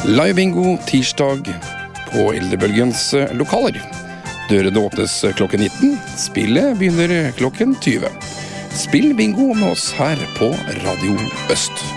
Live-bingo tirsdag på Eldrebølgens lokaler. Dørene åpnes klokken 19. Spillet begynner klokken 20. Spill bingo med oss her på Radio Øst.